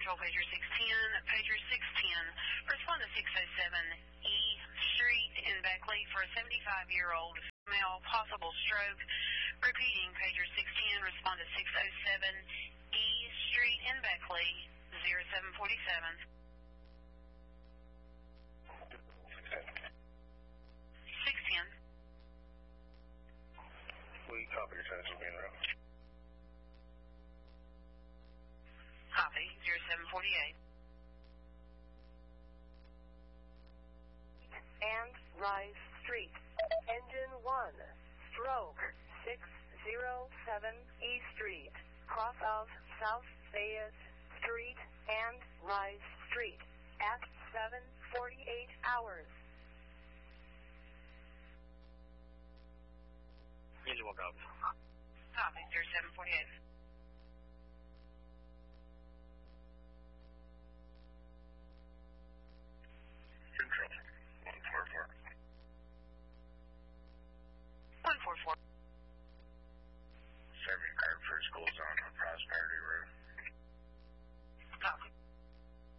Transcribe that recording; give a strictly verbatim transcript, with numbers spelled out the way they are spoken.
Control, pager six ten, pager six ten. Respond to six oh seven E Street in Beckley for a seventy-five-year-old female, possible stroke. Repeating, pager six ten, respond to six oh seven E Street in Beckley, zero seven four seven. six ten. We copy your transfer being route. Copy, zero seven four eight. And Rise Street. Engine one. Stroke. six oh seven E Street. Cross of South Fayette Street and Rise Street. At seven forty-eight hours. Engine one copy. Copy, zero seven four eight.